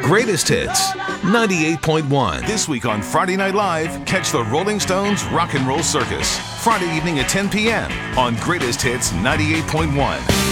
Greatest Hits, 98.1. This week on Friday Night Live, catch the Rolling Stones Rock and Roll Circus. Friday evening at 10 p.m. on Greatest Hits 98.1.